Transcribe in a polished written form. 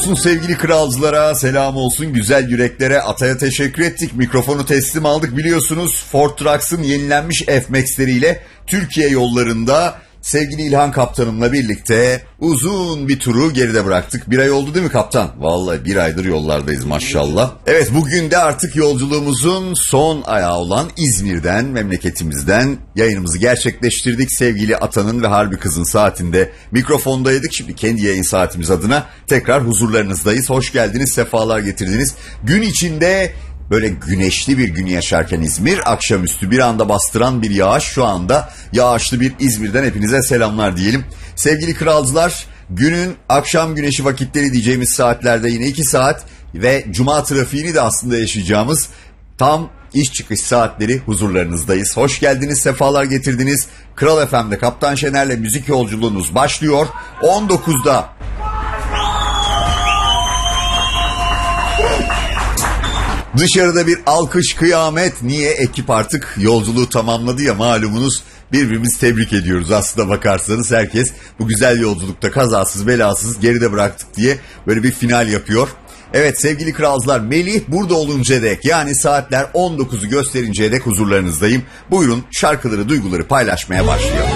Sevgili kralcılara selam olsun, güzel yüreklere, Atay'a teşekkür ettik, mikrofonu teslim aldık. Biliyorsunuz Ford Trucks'ın yenilenmiş F-Max'leriyle Türkiye yollarında sevgili İlhan Kaptanımla birlikte uzun bir turu geride bıraktık. Bir ay oldu değil mi kaptan? Vallahi bir aydır yollardayız maşallah. Evet, bugün de artık yolculuğumuzun son ayağı olan İzmir'den, memleketimizden yayınımızı gerçekleştirdik. Sevgili Atan'ın ve Harbi Kız'ın saatinde mikrofondaydık. Şimdi kendi yayın saatimiz adına tekrar huzurlarınızdayız. Hoş geldiniz, sefalar getirdiniz. Gün içinde böyle güneşli bir günü yaşarken İzmir, akşamüstü bir anda bastıran bir yağış, şu anda yağışlı bir İzmir'den hepinize selamlar diyelim. Sevgili kralcılar, günün akşam güneşi vakitleri diyeceğimiz saatlerde yine 2 saat ve cuma trafiğini de aslında yaşayacağımız tam iş çıkış saatleri huzurlarınızdayız. Hoş geldiniz, sefalar getirdiniz. Kral FM'de Kaptan Şener'le müzik yolculuğunuz başlıyor. 19'da dışarıda bir alkış, kıyamet. Niye? Ekip artık yolculuğu tamamladı ya, malumunuz. Birbirimizi tebrik ediyoruz aslında bakarsanız. Herkes bu güzel yolculukta kazasız belasız geride bıraktık diye böyle bir final yapıyor. Evet sevgili kralcılar, Melih burada olunca dek, yani saatler 19'u gösterinceye dek huzurlarınızdayım. Buyurun şarkıları, duyguları paylaşmaya başlayalım.